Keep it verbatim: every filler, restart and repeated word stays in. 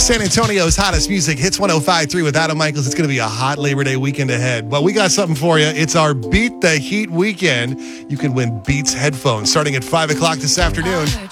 San Antonio's hottest music, Hits one oh five point three with Adam Michaels. It's going to be a hot Labor Day weekend ahead. But we got something for you. It's our Beat the Heat weekend. You can win Beats headphones starting at five o'clock this afternoon.